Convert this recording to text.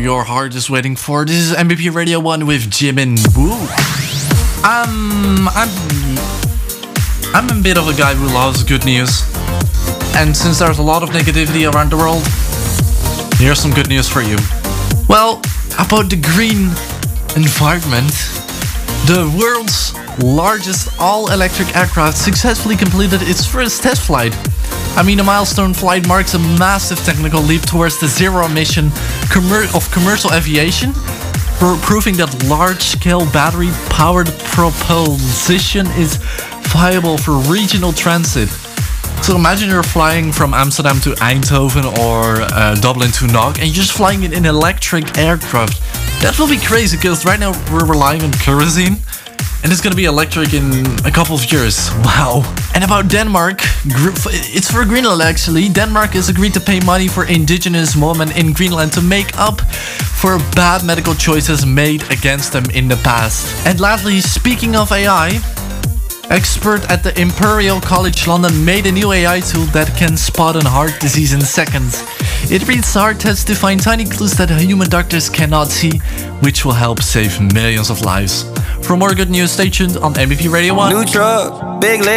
your heart is waiting for. This is MVP Radio 1 with Jimin Woo. I'm a bit of a guy who loves good news. And since there's a lot of negativity around the world, here's some good news for you. Well, about the green environment, the world's largest all-electric aircraft successfully completed its first test flight. I mean, a milestone flight marks a massive technical leap towards the zero emission of commercial aviation, proving that large-scale battery-powered propulsion is viable for regional transit. So imagine you're flying from Amsterdam to Eindhoven or Dublin to Nog, and you're just flying in an electric aircraft. That will be crazy, because right now we're relying on kerosene, and it's gonna be electric in a couple of years. Wow. And about Denmark, it's for Greenland actually. Denmark has agreed to pay money for indigenous women in Greenland to make up for bad medical choices made against them in the past. And lastly, speaking of AI, expert at the Imperial College London made a new AI tool that can spot a heart disease in seconds. It reads heart tests to find tiny clues that human doctors cannot see, which will help save millions of lives. For more good news, stay tuned on MVP Radio 1. New truck, big